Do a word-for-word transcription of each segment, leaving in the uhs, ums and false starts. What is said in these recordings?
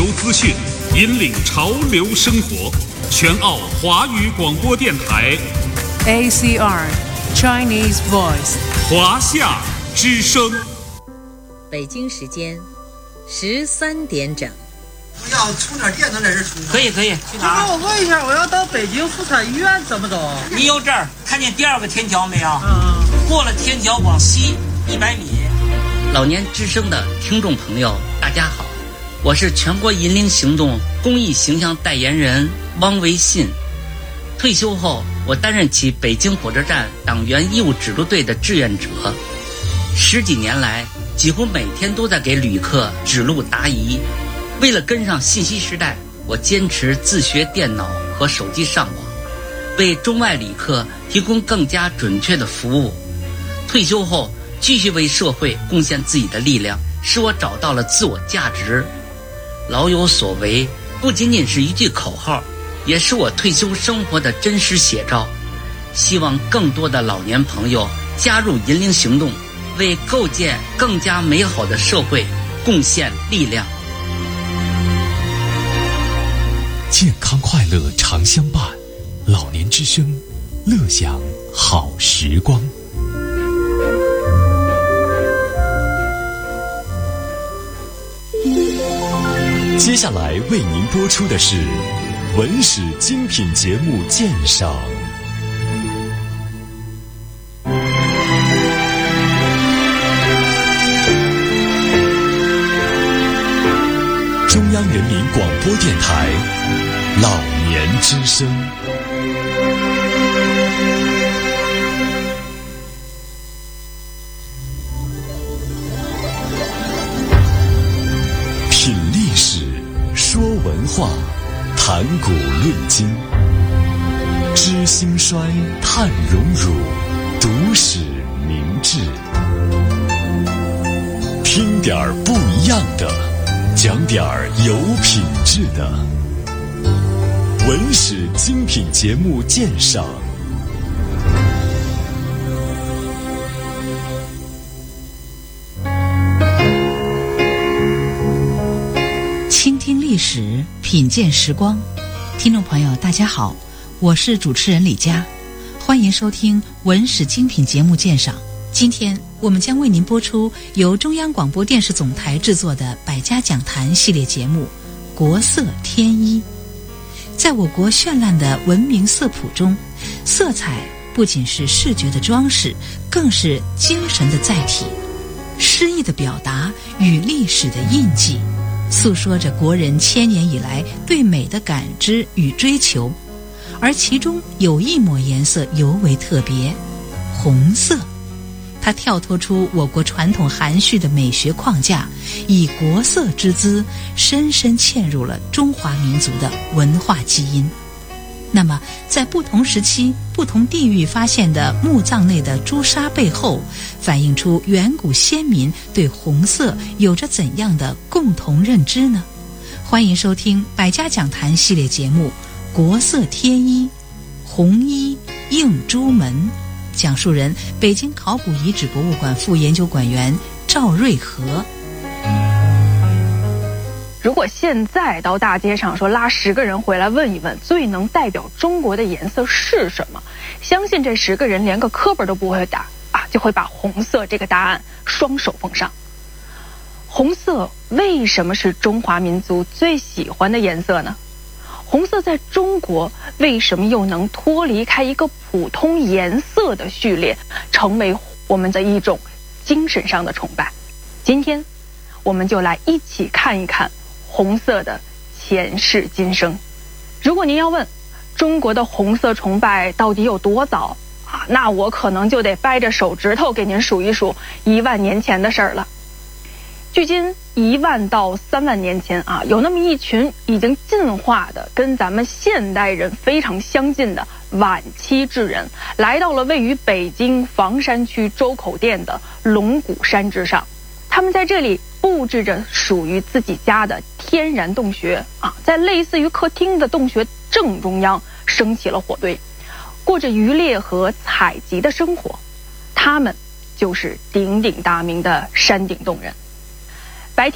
资讯，引领潮流生活。全澳华语广播电台 A C R Chinese Voice 华夏之声。 北京时间十三点整。 要充点电能在这充？ 可以可以，去哪？ 我问一下，我要到北京妇产医院怎么走？ 你有这儿看见第二个天桥没有？ 嗯， 过了天桥往西一百米。老年之声的听众朋友，大家好，我是全国银龄行动公益形象代言人汪维信。退休后，我担任起北京火车站党员义务指路队的志愿者，十几年来，几乎每天都在给旅客指路答疑。为了跟上信息时代，我坚持自学电脑和手机上网，为中外旅客提供更加准确的服务。退休后，继续为社会贡献自己的力量，使我找到了自我价值。老有所为不仅仅是一句口号，也是我退休生活的真实写照。希望更多的老年朋友加入银龄行动，为构建更加美好的社会贡献力量。 健康快乐常相伴，老年之声，乐享好时光。接下来为您播出的是文史精品节目鉴赏。中央人民广播电台老年之声。品历史，说文化，谈古论今，知兴衰，探荣辱，读史明智。听点儿不一样的，讲点儿有品质的。文史精品节目鉴赏。 倾听历史，品鉴时光。听众朋友大家好，我是主持人李佳，欢迎收听文史精品节目鉴赏。今天我们将为您播出由中央广播电视总台制作的百家讲坛系列节目《国色天衣》。在我国绚烂的文明色谱中，色彩不仅是视觉的装饰，更是精神的载体，诗意的表达与历史的印记，诉说着国人千年以来对美的感知与追求。而其中有一抹颜色尤为特别，红色。它跳脱出我国传统含蓄的美学框架，以国色之姿深深嵌入了中华民族的文化基因。那么在不同时期不同地域发现的墓葬内的朱砂背后，反映出远古先民对红色有着怎样的共同认知呢？欢迎收听百家讲坛系列节目《国色天衣》，红衣映朱门。讲述人北京考古遗址博物馆副研究馆员赵瑞和。 如果现在到大街上说拉十个人回来问一问最能代表中国的颜色是什么，相信这十个人连个课本都不会打啊，就会把红色这个答案双手奉上。红色为什么是中华民族最喜欢的颜色呢？红色在中国为什么又能脱离开一个普通颜色的序列，成为我们的一种精神上的崇拜？今天我们就来一起看一看红色的前世今生。如果您要问中国的红色崇拜到底有多早啊，那我可能就得掰着手指头给您数一数一万年前的事儿了。距今一万到三万年前啊，有那么一群已经进化的跟咱们现代人非常相近的晚期智人，来到了位于北京房山区周口店的龙骨山之上。他们在这里布置着属于自己家的天然洞穴啊，在类似于客厅的洞穴正中央升起了火堆，过着渔猎和采集的生活。他们就是鼎鼎大名的山顶洞人。白天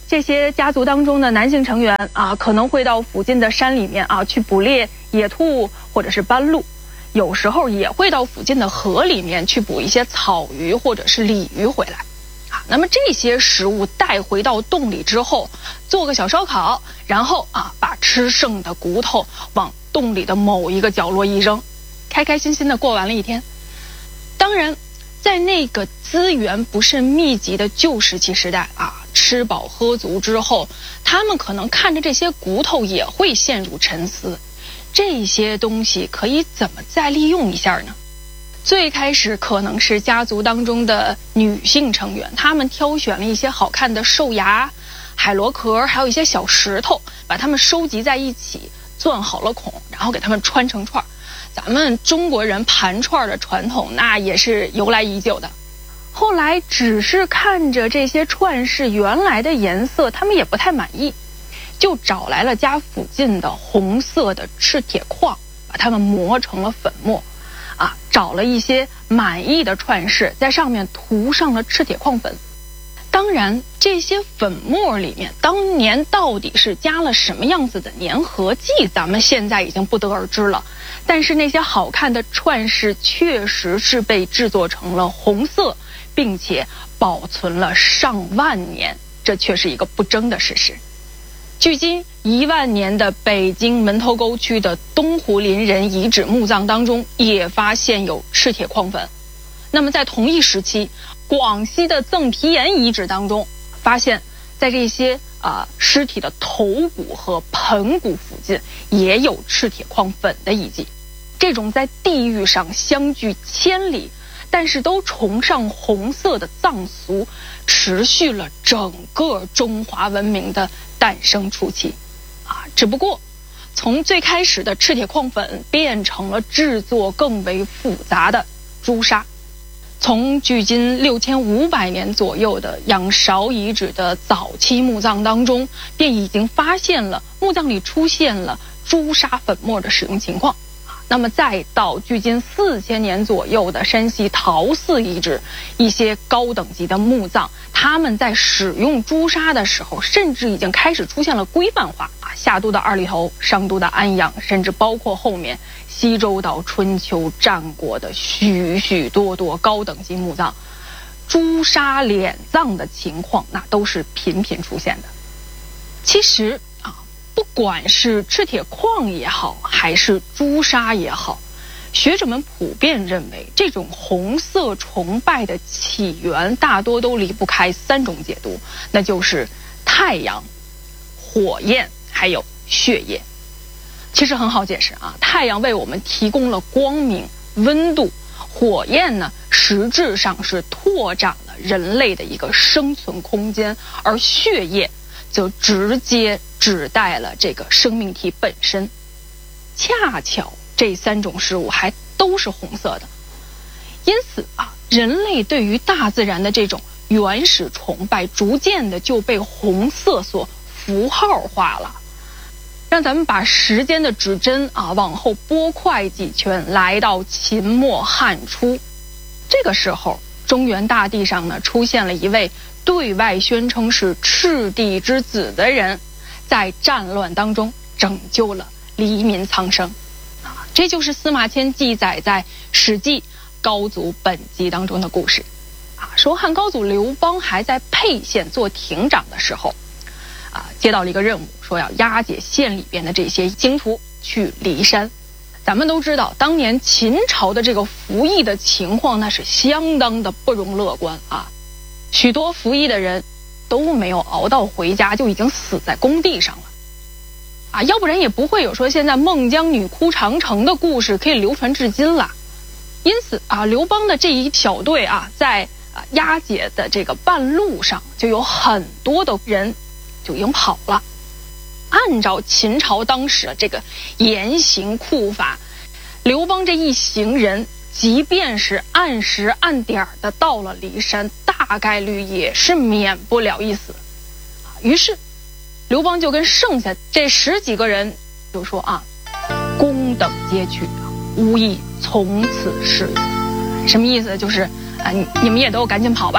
这些家族当中的男性成员啊，可能会到附近的山里面啊去捕猎野兔或者是斑鹿，有时候也会到附近的河里面去捕一些草鱼或者是鲤鱼回来。啊，那么这些食物带回到洞里之后，做个小烧烤，然后啊把吃剩的骨头往洞里的某一个角落一扔，开开心心的过完了一天。当然，在那个资源不甚密集的旧石器时代啊，吃饱喝足之后，他们可能看着这些骨头也会陷入沉思，这些东西可以怎么再利用一下呢？最开始可能是家族当中的女性成员，她们挑选了一些好看的兽牙、海螺壳，还有一些小石头，把它们收集在一起，钻好了孔，然后给它们穿成串。咱们中国人盘串的传统那也是由来已久的。后来只是看着这些串饰原来的颜色，他们也不太满意，就找来了家附近的红色的赤铁矿，把它们磨成了粉末啊，找了一些满意的串饰，在上面涂上了赤铁矿粉。当然这些粉末里面当年到底是加了什么样子的粘合剂，咱们现在已经不得而知了，但是那些好看的串饰确实是被制作成了红色，并且保存了上万年，这却是一个不争的事实。距今一万年的北京门头沟区的东湖林人遗址墓葬当中也发现有赤铁矿粉。那么在同一时期，广西的赠皮岩遗址当中发现，在这些啊、呃、尸体的头骨和盆骨附近也有赤铁矿粉的遗迹。这种在地域上相距千里，但是都崇尚红色的葬俗，持续了整个中华文明的诞生初期啊。只不过从最开始的赤铁矿粉变成了制作更为复杂的朱砂。从距今六千五百年左右的仰韶遗址的早期墓葬当中，便已经发现了墓葬里出现了朱砂粉末的使用情况。那么再到距今四千年左右的山西陶寺遗址，一些高等级的墓葬，他们在使用朱砂的时候，甚至已经开始出现了规范化啊。夏都的二里头，上都的安阳，甚至包括后面西周到春秋战国的许许多多高等级墓葬，朱砂敛葬的情况那都是频频出现的。其实啊，不管是赤铁矿也好，还是朱砂也好，学者们普遍认为，这种红色崇拜的起源大多都离不开三种解读，那就是太阳、火焰还有血液。其实很好解释啊，太阳为我们提供了光明、温度，火焰呢实质上是拓展了人类的一个生存空间，而血液则直接指代了这个生命体本身。恰巧这三种事物还都是红色的，因此啊，人类对于大自然的这种原始崇拜，逐渐的就被红色所符号化了。让咱们把时间的指针啊往后拨快几圈，来到秦末汉初。这个时候，中原大地上呢出现了一位对外宣称是赤帝之子的人，在战乱当中拯救了黎民苍生啊，这就是司马迁记载在《史记·高祖本纪》当中的故事啊。说汉高祖刘邦还在沛县做亭长的时候啊，接到了一个任务，说要押解县里边的这些经徒去骊山。咱们都知道，当年秦朝的这个服役的情况那是相当的不容乐观啊，许多服役的人都没有熬到回家，就已经死在工地上了啊，要不然也不会有说现在孟姜女哭长城的故事可以流传至今了。因此啊，刘邦的这一小队啊，在啊押解的这个半路上，就有很多的人就已经跑了。按照秦朝当时的这个严刑酷法，刘邦这一行人即便是按时按点的到了骊山，大概率也是免不了一死。于是刘邦就跟剩下这十几个人就说啊，公等皆去，吾亦从此是。什么意思？就是啊，你们也都赶紧跑吧，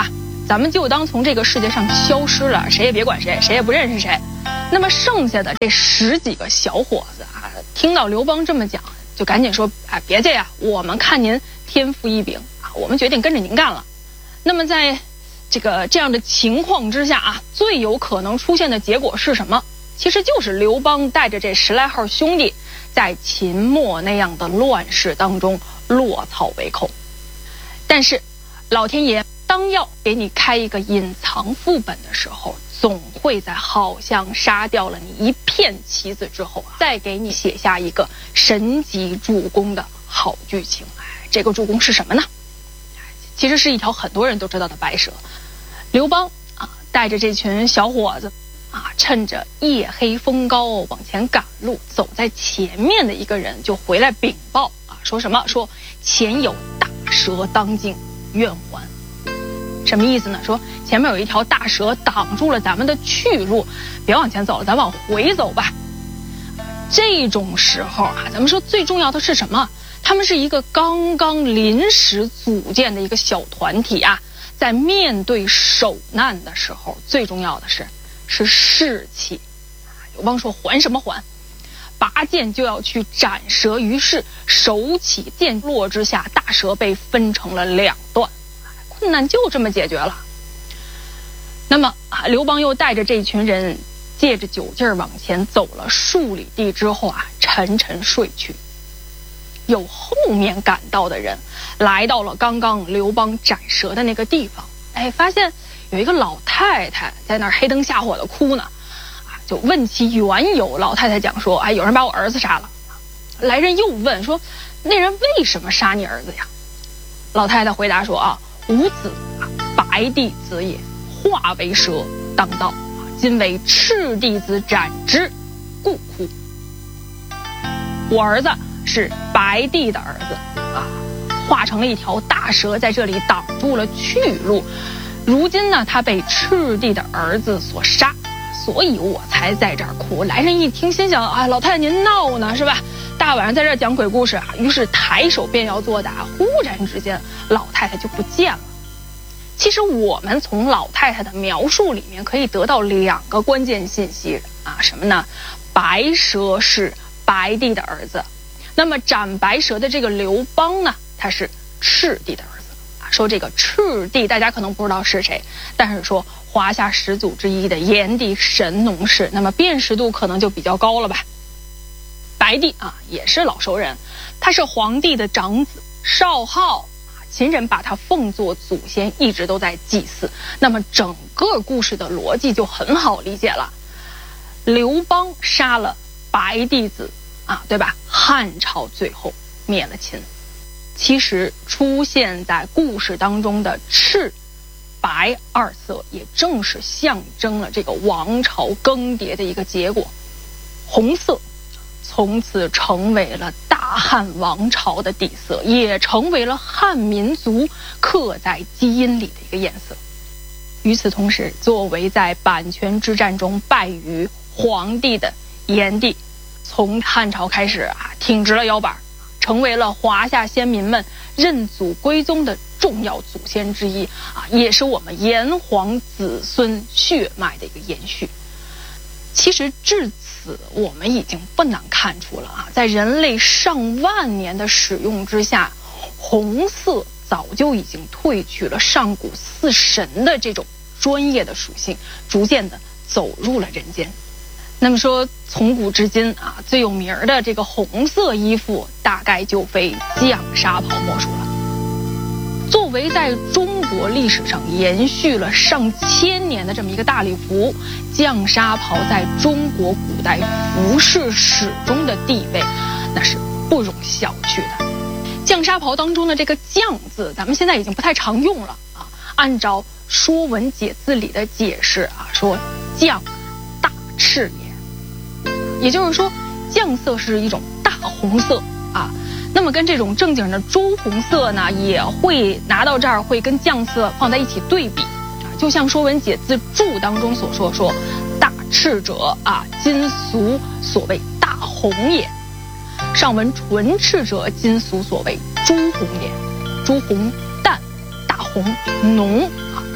咱们就当从这个世界上消失了，谁也别管谁，谁也不认识谁。那么剩下的这十几个小伙子啊，听到刘邦这么讲，就赶紧说：“哎，别介呀，我们看您天赋异禀啊，我们决定跟着您干了。”那么在这个这样的情况之下啊，最有可能出现的结果是什么？其实就是刘邦带着这十来号兄弟，在秦末那样的乱世当中落草为寇。但是，老天爷当要给你开一个隐藏副本的时候，总会在好像杀掉了你一片棋子之后，再给你写下一个神级助攻的好剧情。哎，这个助攻是什么呢？其实是一条很多人都知道的白蛇。刘邦啊，带着这群小伙子啊，趁着夜黑风高往前赶路，走在前面的一个人就回来禀报啊，说什么？说前有大蛇当境，愿还。什么意思呢？说前面有一条大蛇挡住了咱们的去路，别往前走了，咱往回走吧。这种时候啊，咱们说最重要的是什么？他们是一个刚刚临时组建的一个小团体啊，在面对首难的时候，最重要的是是士气。刘邦说：“还什么还？拔剑就要去斩蛇。”于是手起剑落之下，大蛇被分成了两段。困难就这么解决了。那么刘邦又带着这群人借着酒劲儿往前走了数里地之后啊，沉沉睡去。有后面赶到的人来到了刚刚刘邦斩蛇的那个地方，哎，发现有一个老太太在那儿黑灯瞎火的哭呢，啊，就问其缘由。老太太讲说：“哎，有人把我儿子杀了。”来人又问说：“那人为什么杀你儿子呀？”老太太回答说：“啊。吾子啊，白帝子也，化为蛇当道，今为赤帝子斩之，故哭。”我儿子是白帝的儿子啊，化成了一条大蛇，在这里挡住了去路。如今呢，他被赤帝的儿子所杀，所以我才在这儿哭。来人一听，心想：啊，老太太您闹呢是吧？大晚上在这儿讲鬼故事啊！于是抬手便要作答，忽然之间，老太太就不见了。其实我们从老太太的描述里面可以得到两个关键信息啊，什么呢？白蛇是白帝的儿子，那么斩白蛇的这个刘邦呢，他是赤帝的儿子啊。说这个赤帝，大家可能不知道是谁，但是说华夏始祖之一的炎帝神农氏，那么辨识度可能就比较高了吧。白帝啊，也是老熟人，他是黄帝的长子，少昊。秦人把他奉作祖先，一直都在祭祀。那么整个故事的逻辑就很好理解了。刘邦杀了白帝子啊，对吧？汉朝最后灭了秦。其实出现在故事当中的赤、白二色，也正是象征了这个王朝更迭的一个结果。红色从此成为了大汉王朝的底色，也成为了汉民族刻在基因里的一个颜色。与此同时，作为在阪泉之战中败于黄帝的炎帝，从汉朝开始啊，挺直了腰板，成为了华夏先民们认祖归宗的重要祖先之一啊，也是我们炎黄子孙血脉的一个延续。其实至此，我们已经不难看出了啊，在人类上万年的使用之下，红色早就已经褪去了上古四神的这种专业的属性，逐渐的走入了人间。那么说，从古至今啊，最有名的这个红色衣服，大概就非绛纱袍莫属了。作为在中国历史上延续了上千年的这么一个大礼服，绛纱袍在中国古代服饰史中的地位，那是不容小觑的。绛纱袍当中的这个绛字，咱们现在已经不太常用了啊。按照《说文解字》里的解释啊，说绛大赤也，也就是说绛色是一种大红色啊。那么跟这种正经的朱红色呢，也会拿到这儿会跟绛色放在一起对比啊，就像《说文解字注》当中所说，说大赤者啊，今俗所谓大红也。上文纯赤者，今俗所谓朱红也。朱红淡，大红浓啊。大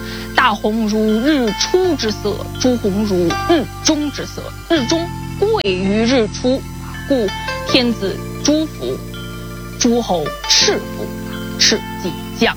大红如日出之色，朱红如日中之色。日中贵于日出，故天子朱服，诸侯赤服，赤即将。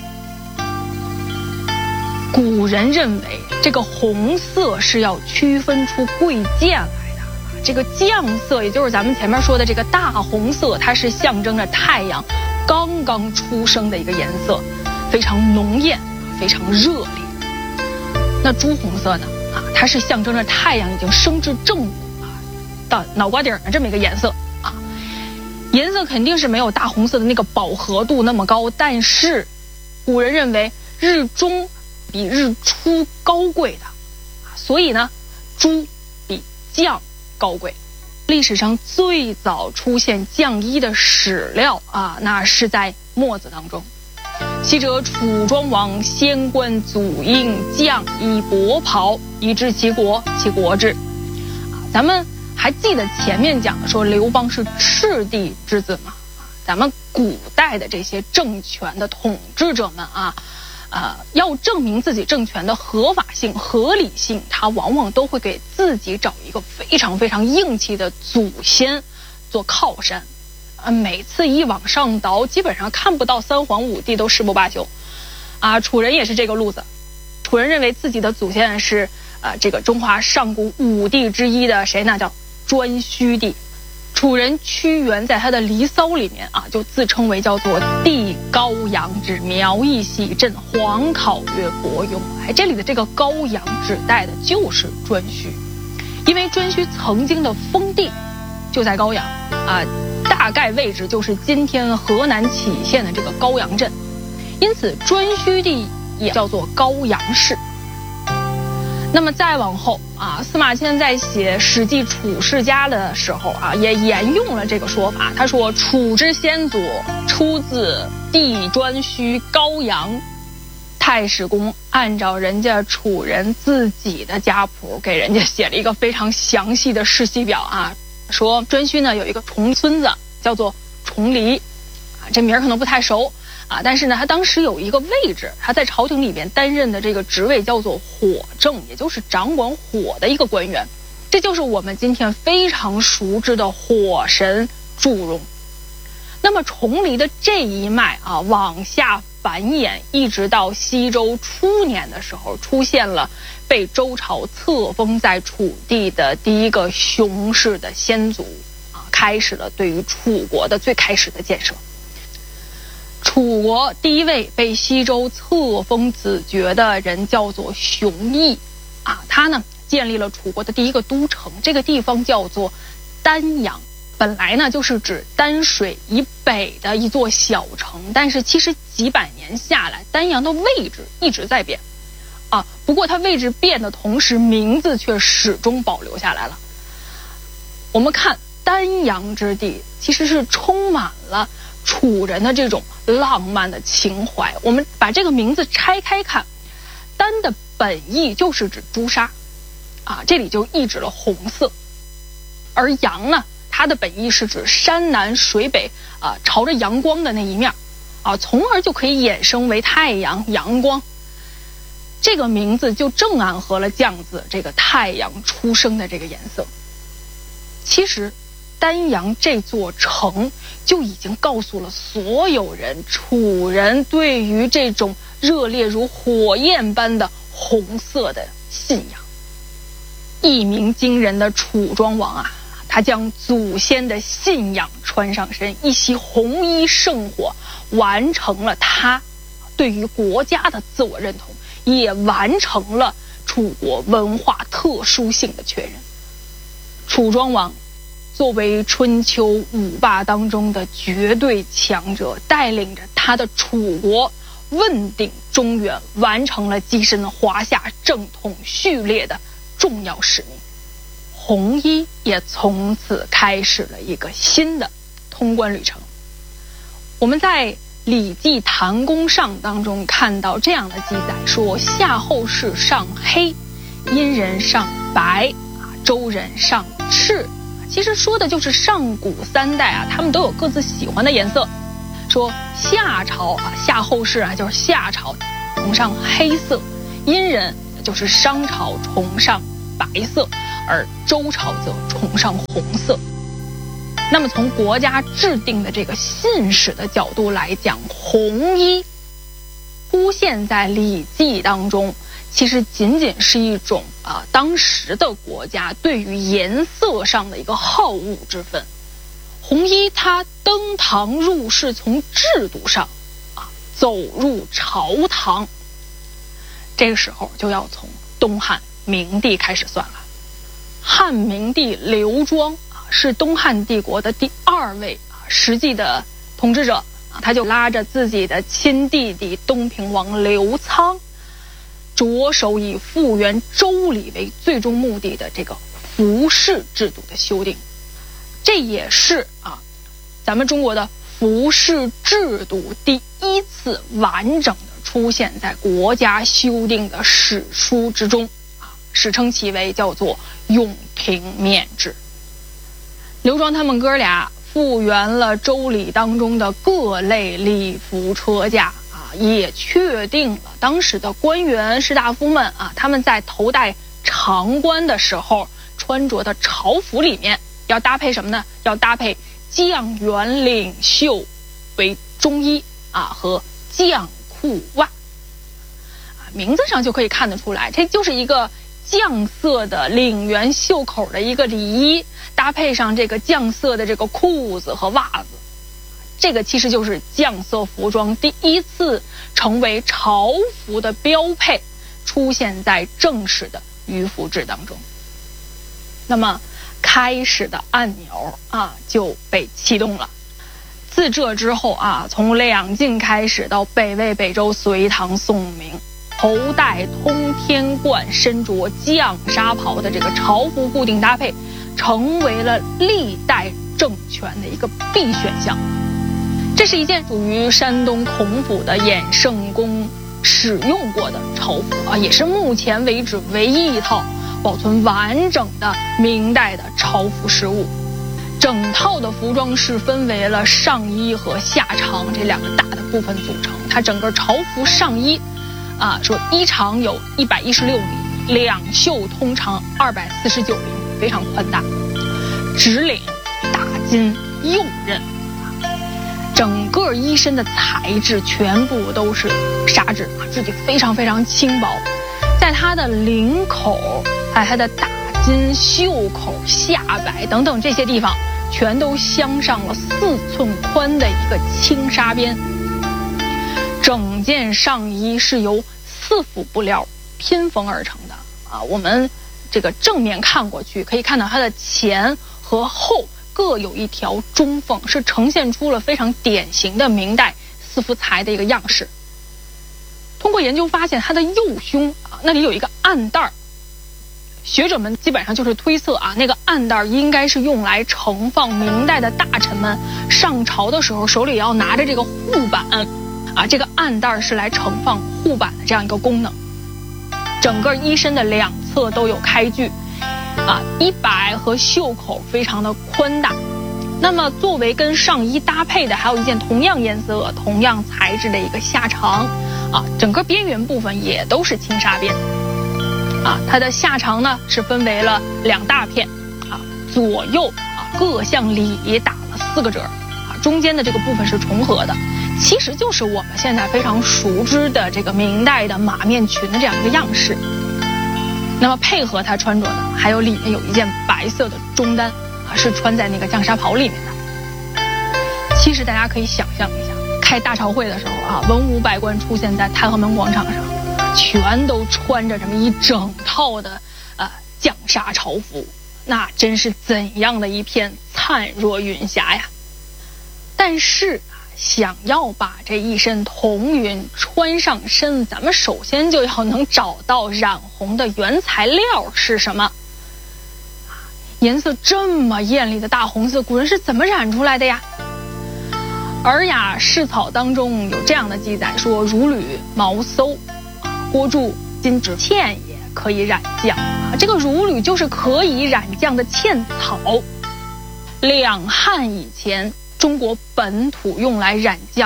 古人认为这个红色是要区分出贵贱来的，这个将色也就是咱们前面说的这个大红色，它是象征着太阳刚刚出生的一个颜色，非常浓艳，非常热烈。那朱红色呢啊，它是象征着太阳已经升至正午啊，到脑瓜顶的这么一个颜色啊。颜色肯定是没有大红色的那个饱和度那么高，但是古人认为日中比日出高贵的，所以呢，朱比绛高贵。历史上最早出现绛衣的史料啊，那是在墨子当中。昔者楚庄王先官祖应绛衣薄袍，以治其国，其国治。啊，咱们还记得前面讲的说刘邦是赤帝之子吗？咱们古代的这些政权的统治者们啊。呃，要证明自己政权的合法性、合理性，他往往都会给自己找一个非常非常硬气的祖先做靠山。呃，每次一往上倒，基本上看不到三皇五帝都誓不罢休。啊，楚人也是这个路子。楚人认为自己的祖先是呃这个中华上古五帝之一的谁呢？叫颛顼帝。楚人屈原在他的《离骚》里面啊，就自称为叫做帝高阳之苗裔喜镇，皇考曰伯庸。哎，这里的这个高阳指代的就是颛顼，因为颛顼曾经的封地就在高阳啊，大概位置就是今天河南杞县的这个高阳镇，因此颛顼帝也叫做高阳氏。那么再往后啊，司马迁在写《史记·楚世家》的时候啊，也沿用了这个说法。他说：“楚之先祖出自帝颛顼高阳。”太史公按照人家楚人自己的家谱，给人家写了一个非常详细的世系表啊，说颛顼呢有一个重孙子叫做重黎，啊，这名儿可能不太熟。啊，但是呢，他当时有一个位置，他在朝廷里边担任的这个职位叫做火正，也就是掌管火的一个官员，这就是我们今天非常熟知的火神祝融。那么重黎的这一脉啊，往下繁衍，一直到西周初年的时候，出现了被周朝册封在楚地的第一个熊氏的先祖啊，开始了对于楚国的最开始的建设。楚国第一位被西周册封子爵的人叫做熊绎啊，他呢建立了楚国的第一个都城，这个地方叫做丹阳。本来呢就是指丹水以北的一座小城，但是其实几百年下来，丹阳的位置一直在变啊。不过它位置变的同时，名字却始终保留下来了。我们看丹阳之地，其实是充满了楚人的这种浪漫的情怀。我们把这个名字拆开看，丹的本意就是指朱砂啊，这里就意指了红色。而阳呢，它的本意是指山南水北啊，朝着阳光的那一面啊，从而就可以衍生为太阳、阳光。这个名字就正暗合了绛字这个太阳出生的这个颜色。其实丹阳这座城就已经告诉了所有人，楚人对于这种热烈如火焰般的红色的信仰。一鸣惊人的楚庄王啊，他将祖先的信仰穿上身，一袭红衣圣火，完成了他对于国家的自我认同，也完成了楚国文化特殊性的确认。楚庄王作为春秋五霸当中的绝对强者，带领着他的楚国问鼎中原，完成了跻身华夏正统序列的重要使命。红衣也从此开始了一个新的通关旅程。我们在《礼记·谭公上》当中看到这样的记载，说夏后氏上黑，殷人上白，周人上赤。其实说的就是上古三代啊，他们都有各自喜欢的颜色。说夏朝啊，夏后氏啊，就是夏朝崇尚黑色， 殷人就是商朝崇尚白色，而周朝则崇尚红色。那么从国家制定的这个信史的角度来讲，红衣出现在《礼记》当中，其实仅仅是一种啊、呃、当时的国家对于颜色上的一个好恶之分。红衣它登堂入室，从制度上啊走入朝堂，这个时候就要从东汉明帝开始算了。汉明帝刘庄啊是东汉帝国的第二位啊实际的统治者啊，他就拉着自己的亲弟弟东平王刘仓，着手以复原周礼为最终目的的这个服饰制度的修订。这也是啊，咱们中国的服饰制度第一次完整的出现在国家修订的史书之中啊，史称其为叫做永平面制。刘庄他们哥俩复原了周礼当中的各类礼服车驾啊，也确定了当时的官员士大夫们啊，他们在头戴长冠的时候穿着的朝服里面要搭配什么呢？要搭配将圆领袖为中衣啊和将裤袜啊，名字上就可以看得出来，这就是一个酱色的领圆袖口的一个里衣，搭配上这个酱色的这个裤子和袜子，这个其实就是酱色服装第一次成为朝服的标配，出现在正式的迂服制当中。那么开始的按钮啊就被启动了。自这之后啊，从两晋开始到北魏、北周、隋唐、宋明，头戴通天冠、身着绛纱袍的这个朝服固定搭配，成为了历代政权的一个必选项。这是一件属于山东孔府的衍圣宫使用过的朝服啊，也是目前为止唯一一套保存完整的明代的朝服实物。整套的服装是分为了上衣和下长这两个大的部分组成。它整个朝服上衣啊，说衣长有一百一十六厘，两袖通长二百四十九厘米，非常宽大，直领大襟右衽啊，整个衣身的材质全部都是纱质啊，质地非常非常轻薄。在它的领口、在它的大襟、袖口、下摆等等这些地方，全都镶上了四寸宽的一个轻纱边。整件上衣是由四幅布料拼缝而成的啊，我们这个正面看过去，可以看到它的前和后各有一条中缝，是呈现出了非常典型的明代四幅裁的一个样式。通过研究发现，它的右胸啊那里有一个暗带儿，学者们基本上就是推测啊，那个暗带应该是用来盛放明代的大臣们上朝的时候手里要拿着这个护板啊，这个暗带是来盛放护板的这样一个功能。整个衣身的两侧都有开具啊，衣摆和袖口非常的宽大。那么作为跟上衣搭配的还有一件同样颜色同样材质的一个下长啊，整个边缘部分也都是轻纱边啊，它的下长呢是分为了两大片啊，左右啊各向里打了四个褶啊，中间的这个部分是重合的，其实就是我们现在非常熟知的这个明代的马面裙的这样一个样式。那么配合它穿着呢，还有里面有一件白色的中单啊，是穿在那个绛纱袍里面的。其实大家可以想象一下，开大朝会的时候啊，文武百官出现在太和门广场上，全都穿着这么一整套的呃绛纱朝服，那真是怎样的一片灿若云霞呀！但是想要把这一身红云穿上身，咱们首先就要能找到染红的原材料是什么。颜色这么艳丽的大红色，古人是怎么染出来的呀？《尔雅释草》当中有这样的记载说，如履毛馊，郭柱金纸茜也可以染酱啊。这个如履就是可以染酱的茜草。两汉以前，中国本土用来染酱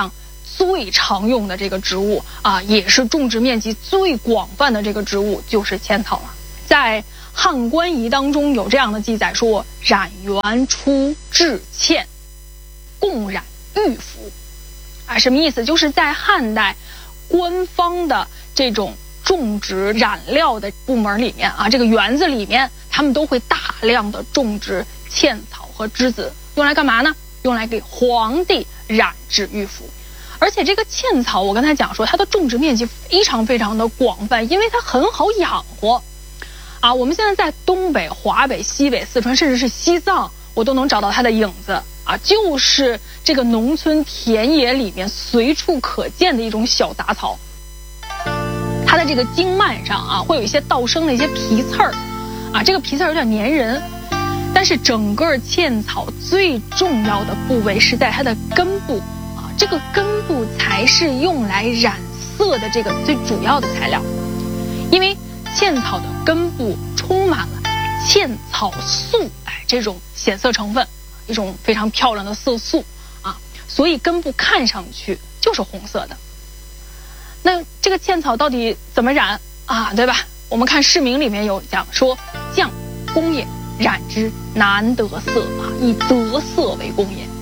最常用的这个植物啊，也是种植面积最广泛的这个植物就是茜草了。在汉官仪当中有这样的记载说，染园出制茜，共染玉服。啊，什么意思？就是在汉代官方的这种种植染料的部门里面啊，这个园子里面，他们都会大量的种植茜草和栀子，用来干嘛呢？用来给皇帝染制玉服。而且这个茜草，我刚才讲说，它的种植面积非常非常的广泛，因为它很好养活。啊，我们现在在东北、华北、西北、四川，甚至是西藏，我都能找到它的影子啊，就是这个农村田野里面随处可见的一种小杂草。它的这个茎蔓上啊，会有一些倒生的一些皮刺儿，啊，这个皮刺儿有点粘人。但是整个茜草最重要的部位是在它的根部啊，这个根部才是用来染色的这个最主要的材料，因为茜草的根部充满了茜草素，哎，这种显色成分，一种非常漂亮的色素啊，所以根部看上去就是红色的。那这个茜草到底怎么染啊？对吧？我们看释名里面有讲说，匠工也，染之难得色啊，以得色为功也。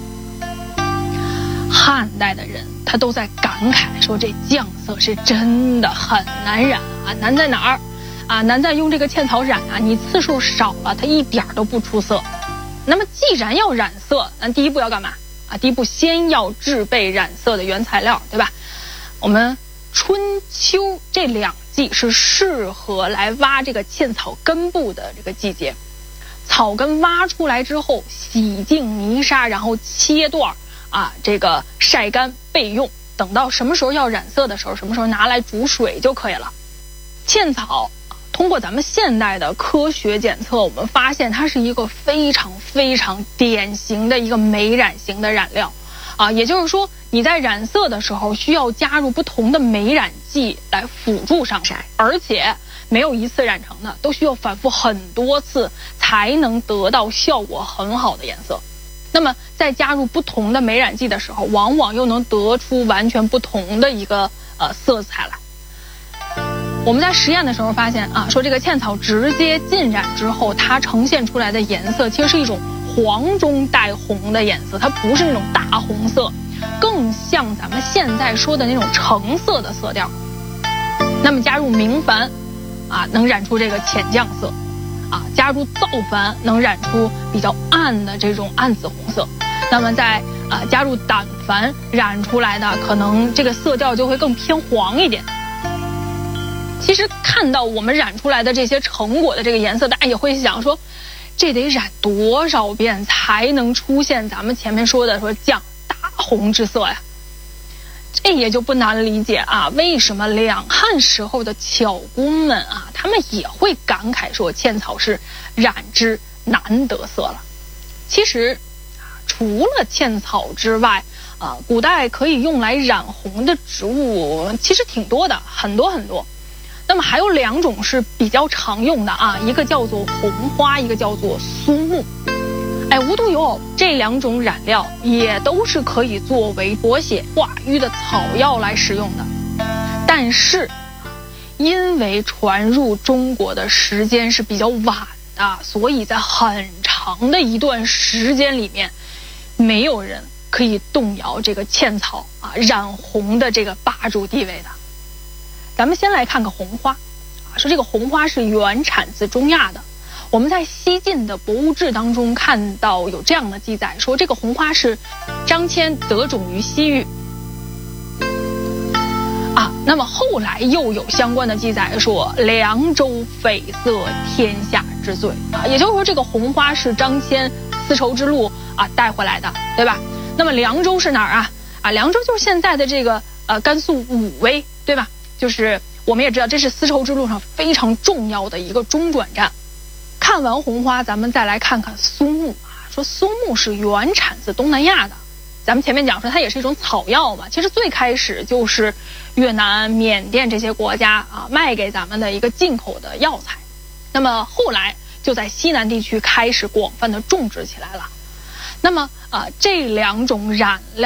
汉代的人他都在感慨说，这酱色是真的很难染啊，难在哪儿啊？难在用这个茜草染啊，你次数少了，它一点都不出色。那么既然要染色，那第一步要干嘛啊？第一步先要制备染色的原材料，对吧？我们春秋这两季是适合来挖这个茜草根部的这个季节。草根挖出来之后，洗净泥沙，然后切段啊，这个晒干备用。等到什么时候要染色的时候，什么时候拿来煮水就可以了。茜草通过咱们现代的科学检测，我们发现它是一个非常非常典型的一个美染型的染料啊，也就是说你在染色的时候需要加入不同的美染剂来辅助上晒，而且没有一次染成的，都需要反复很多次才能得到效果很好的颜色。那么在加入不同的美染剂的时候，往往又能得出完全不同的一个呃色彩来。我们在实验的时候发现啊，说这个茜草直接浸染之后，它呈现出来的颜色其实是一种黄中带红的颜色，它不是那种大红色，更像咱们现在说的那种橙色的色调。那么加入明矾啊，能染出这个浅酱色啊，加入皂矾能染出比较暗的这种暗紫红色。那么在啊加入胆矾染出来的，可能这个色调就会更偏黄一点。其实看到我们染出来的这些成果的这个颜色，大家也会想说，这得染多少遍才能出现咱们前面说的说酱大红之色呀？这也就不难理解啊，为什么两汉时候的巧工们啊，他们也会感慨说茜草是染之难得色了。其实除了茜草之外啊，古代可以用来染红的植物其实挺多的，很多很多。那么还有两种是比较常用的啊，一个叫做红花，一个叫做苏木。哎，无独有偶，这两种染料也都是可以作为活血化瘀的草药来使用的。但是因为传入中国的时间是比较晚的，所以在很长的一段时间里面，没有人可以动摇这个茜草啊染红的这个霸主地位的。咱们先来看看红花啊，说这个红花是原产自中亚的。我们在西晋的博物志当中看到有这样的记载，说这个红花是张骞得种于西域啊。那么后来又有相关的记载说，凉州绯色天下之最啊，也就是说这个红花是张骞丝绸之路啊带回来的，对吧？那么凉州是哪儿啊？啊，凉州就是现在的这个呃甘肃武威，对吧？就是我们也知道这是丝绸之路上非常重要的一个中转站。看完红花，咱们再来看看苏木啊，说苏木是原产自东南亚的。咱们前面讲说它也是一种草药嘛，其实最开始就是越南、缅甸这些国家啊卖给咱们的一个进口的药材。那么后来就在西南地区开始广泛的种植起来了。那么啊、呃，这两种染料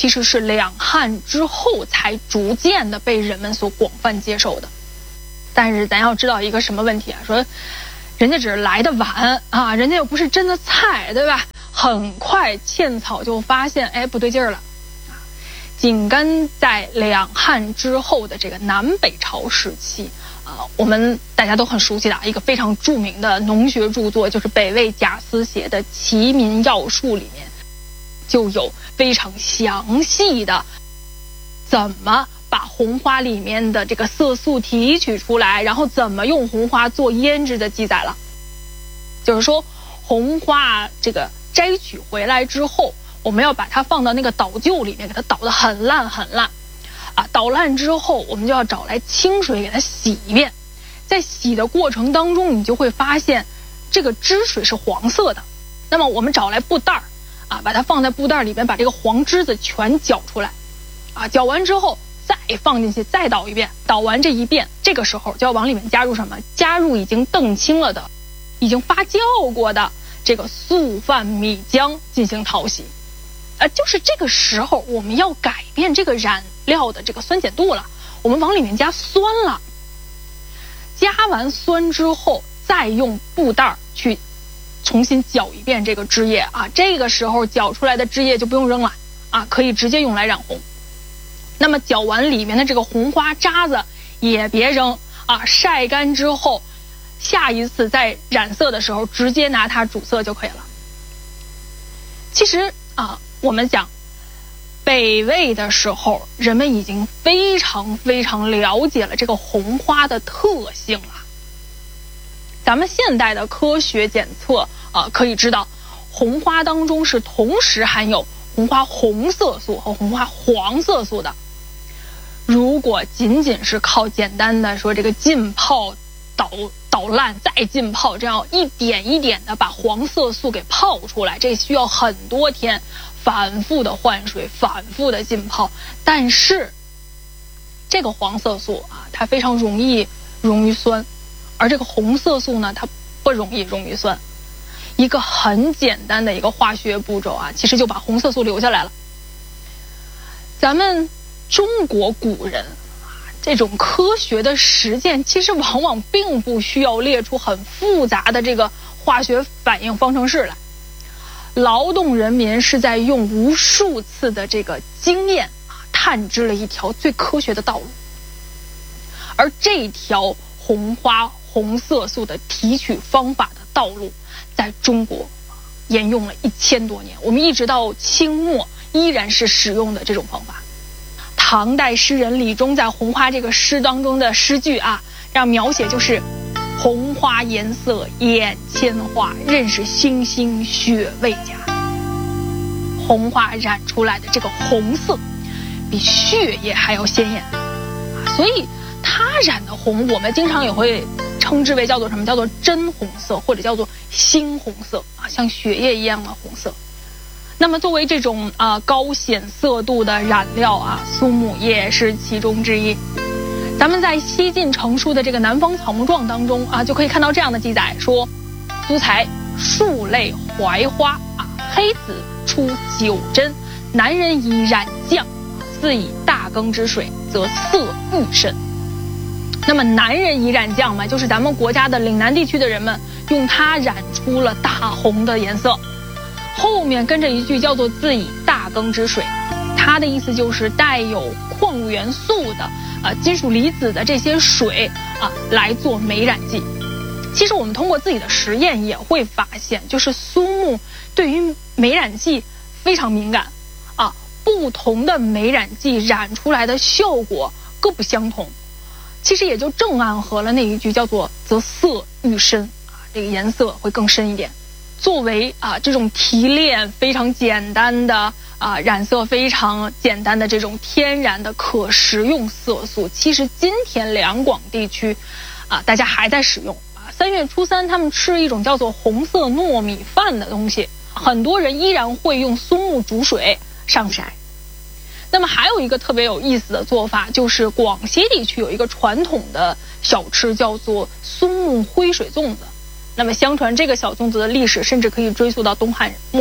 其实是两汉之后才逐渐的被人们所广泛接受的。但是咱要知道一个什么问题啊？说人家只是来的晚啊，人家又不是真的菜，对吧？很快茜草就发现，哎，不对劲儿了。紧跟在两汉之后的这个南北朝时期啊，我们大家都很熟悉的一个非常著名的农学著作，就是北魏贾思写的《齐民要术》里面，就有非常详细的怎么把红花里面的这个色素提取出来，然后怎么用红花做腌制的记载了。就是说红花这个摘取回来之后，我们要把它放到那个捣臼里面，给它捣得很烂很烂啊！捣烂之后，我们就要找来清水给它洗一遍。在洗的过程当中，你就会发现这个汁水是黄色的。那么我们找来布袋儿啊，把它放在布袋里面，把这个黄汁子全搅出来啊！搅完之后再放进去，再捣一遍。捣完这一遍，这个时候就要往里面加入什么？加入已经澄清了的、已经发酵过的这个素饭米浆进行淘洗。呃，就是这个时候我们要改变这个染料的这个酸碱度了，我们往里面加酸了。加完酸之后，再用布袋去重新搅一遍这个汁液啊，这个时候搅出来的汁液就不用扔了啊，可以直接用来染红。那么搅完里面的这个红花渣子也别扔啊，晒干之后，下一次在染色的时候直接拿它主色就可以了。其实啊，我们讲北魏的时候，人们已经非常非常了解了这个红花的特性了。咱们现代的科学检测啊，可以知道红花当中是同时含有红花红色素和红花黄色素的。如果仅仅是靠简单的说这个浸泡捣捣烂再浸泡，这样一点一点的把黄色素给泡出来，这需要很多天反复的换水，反复的浸泡。但是这个黄色素啊，它非常容易溶于酸，而这个红色素呢，它不容易溶于酸。一个很简单的一个化学步骤啊，其实就把红色素留下来了。咱们中国古人这种科学的实践，其实往往并不需要列出很复杂的这个化学反应方程式来。劳动人民是在用无数次的这个经验啊，探知了一条最科学的道路。而这条红花红色素的提取方法的道路，在中国沿用了一千多年，我们一直到清末依然是使用的这种方法。唐代诗人李忠在《红花》这个诗当中的诗句啊，让描写就是红花颜色眼千花，认识星星血未佳。红花染出来的这个红色比血液还要鲜艳，所以它染的红我们经常也会称之为叫做什么，叫做真红色，或者叫做猩红色啊，像血液一样的红色。那么作为这种啊、呃、高显色度的染料啊，苏木也是其中之一。咱们在西晋成书的这个《南方草木状》当中啊，就可以看到这样的记载，说苏材数类槐花啊，黑子出九针，男人以染酱，自以大羹之水，则色愈深。那么男人以染酱嘛，就是咱们国家的岭南地区的人们用它染出了大红的颜色。后面跟着一句叫做自以大羹之水，它的意思就是带有矿物元素的呃金属离子的这些水啊、呃、来做美染剂。其实我们通过自己的实验也会发现，就是苏木对于美染剂非常敏感啊，不同的美染剂染出来的效果各不相同。其实也就正暗合了那一句叫做则色愈深啊，这个颜色会更深一点。作为啊这种提炼非常简单的啊染色非常简单的这种天然的可食用色素，其实今天两广地区啊大家还在使用啊。三月初三他们吃一种叫做红色糯米饭的东西，很多人依然会用苏木煮水上色。那么还有一个特别有意思的做法，就是广西地区有一个传统的小吃叫做苏木灰水粽子。那么相传这个小粽子的历史甚至可以追溯到东汉末年。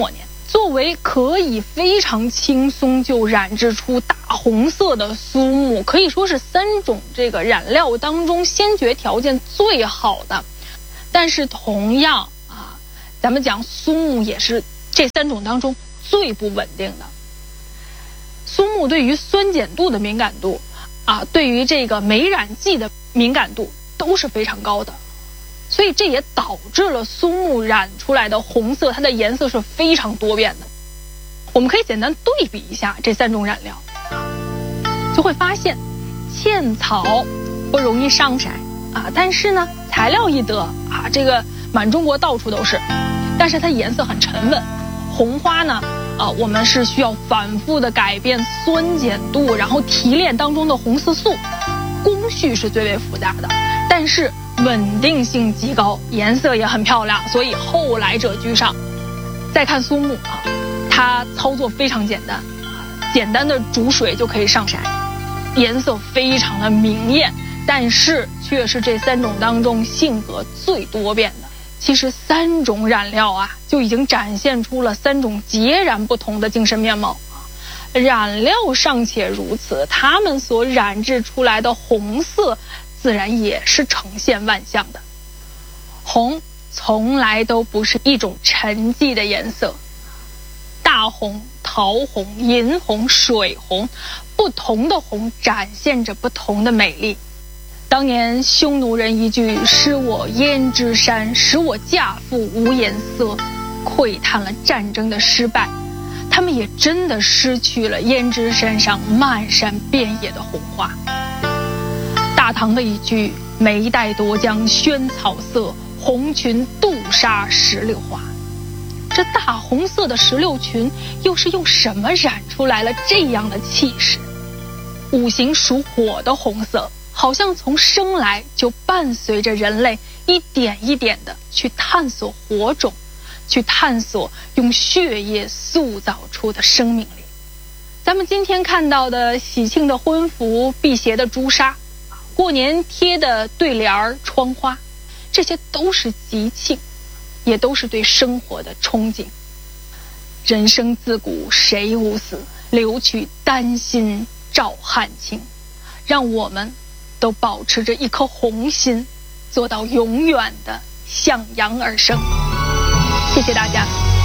作为可以非常轻松就染制出大红色的苏木，可以说是三种这个染料当中先决条件最好的。但是同样啊，咱们讲苏木也是这三种当中最不稳定的。苏木对于酸碱度的敏感度啊，对于这个酶染剂的敏感度都是非常高的。所以这也导致了苏木染出来的红色，它的颜色是非常多变的。我们可以简单对比一下这三种染料，就会发现茜草不容易上色啊，但是呢材料易得啊，这个满中国到处都是，但是它颜色很沉稳。红花呢啊，我们是需要反复的改变酸碱度，然后提炼当中的红色素，工序是最为复杂的，但是稳定性极高，颜色也很漂亮，所以后来者居上。再看苏木啊，它操作非常简单，简单的煮水就可以上色，颜色非常的明艳，但是却是这三种当中性格最多变的。其实三种染料啊，就已经展现出了三种截然不同的精神面貌。染料尚且如此，它们所染制出来的红色自然也是呈现万象的。红从来都不是一种沉寂的颜色，大红、桃红、银红、水红，不同的红展现着不同的美丽。当年匈奴人一句“失我胭脂山，使我嫁妇无颜色”，窥探了战争的失败，他们也真的失去了胭脂山上漫山遍野的红花。大唐的一句“眉黛夺江萱草色，红裙杜莎石榴花”，这大红色的石榴裙又是用什么染出来了这样的气势？五行属火的红色，好像从生来就伴随着人类一点一点的去探索火种，去探索用血液塑造出的生命力。咱们今天看到的喜庆的婚服、辟邪的朱砂，过年贴的对联儿、窗花，这些都是吉庆，也都是对生活的憧憬。人生自古谁无死，留取丹心照汗青。让我们都保持着一颗红心，做到永远的向阳而生。谢谢大家。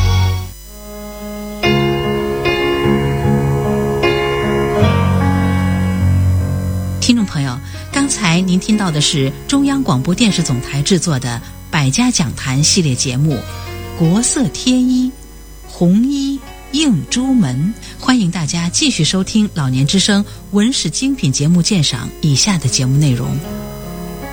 听众朋友，刚才您听到的是中央广播电视总台制作的百家讲坛系列节目《国色天衣》，红衣映朱门。欢迎大家继续收听老年之声文史精品节目鉴赏以下的节目内容。